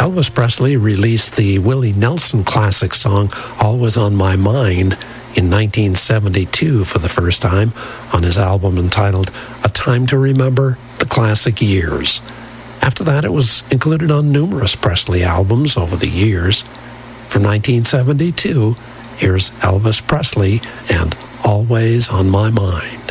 Elvis Presley released the Willie Nelson classic song Always on My Mind in 1972 for the first time on his album entitled A Time to Remember the Classic Years. After that, it was included on numerous Presley albums over the years. From 1972, here's Elvis Presley and Always on My Mind.